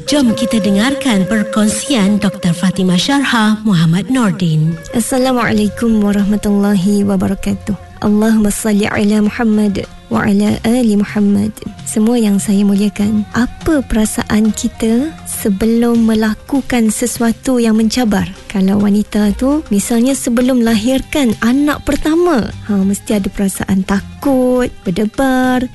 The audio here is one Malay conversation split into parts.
Jom kita dengarkan perkongsian Dr. Fatimah Syarhah Muhammad Nordin. Assalamualaikum warahmatullahi wabarakatuh. Allahumma salli ala Muhammad wa ala ali Muhammad. Semua yang saya muliakan, apa perasaan kita sebelum melakukan sesuatu yang mencabar? Kalau wanita tu misalnya sebelum lahirkan anak pertama, mesti ada perasaan takut, berdebar,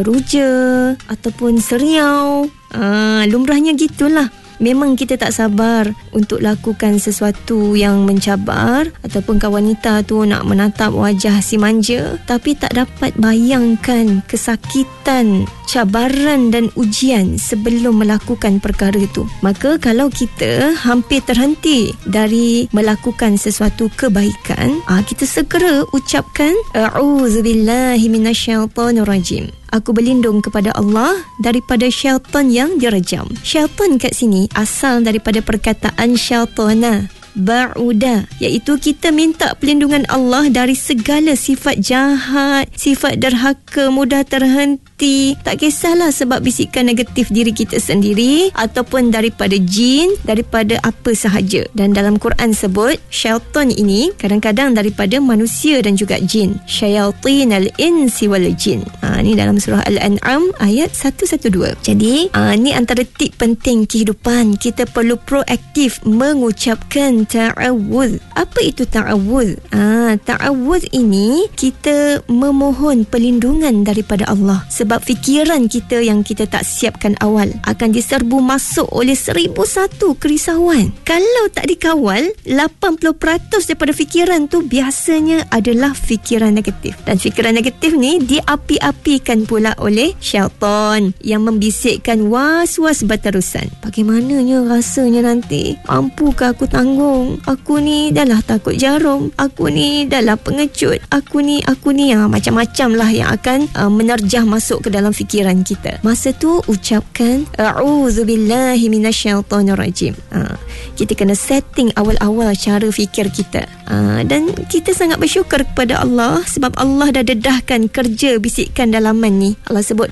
teruja ataupun seriau. Lumrahnya gitulah. Memang kita tak sabar untuk lakukan sesuatu yang mencabar, ataupun wanita tu nak menatap wajah si manja tapi tak dapat bayangkan kesakitan, cabaran dan ujian sebelum melakukan perkara itu. Maka kalau kita hampir terhenti dari melakukan sesuatu kebaikan, kita segera ucapkan a'udzubillahi minasyaitonirrajim. Aku berlindung kepada Allah daripada syaitan yang direjam. Syaitan kat sini asal daripada perkataan syaitana, ba'uda, iaitu kita minta perlindungan Allah dari segala sifat jahat, sifat derhaka, mudah terhenti. Tak kisahlah sebab bisikan negatif diri kita sendiri ataupun daripada jin, daripada apa sahaja. Dan dalam Quran sebut syaitan ini kadang-kadang daripada manusia dan juga jin. Syayatinal insi wal jin. Ni dalam surah Al-An'am ayat 112. Jadi ni antara tip penting kehidupan. Kita perlu proaktif mengucapkan ta'awudz. Apa itu ta'awudz? Ta'awudz ini kita memohon perlindungan daripada Allah. Sebab fikiran kita yang kita tak siapkan awal akan diserbu masuk oleh 1001 kerisauan. Kalau tak dikawal, 80% daripada fikiran tu biasanya adalah fikiran negatif. Dan fikiran negatif ni diapi-apikan pula oleh syaitan yang membisikkan was-was berterusan. Bagaimananya rasanya nanti? Mampukah aku tanggung? Aku ni dah lah takut jarum. Aku ni dah lah pengecut. Aku ni macam-macam lah yang akan menerjah masuk ke dalam fikiran kita. Masa tu ucapkan a'udzubillahi minasyaitonirrajim. Kita kena setting awal-awal cara fikir kita. Dan kita sangat bersyukur kepada Allah sebab Allah dah dedahkan kerja bisikan dalaman ni. Allah sebut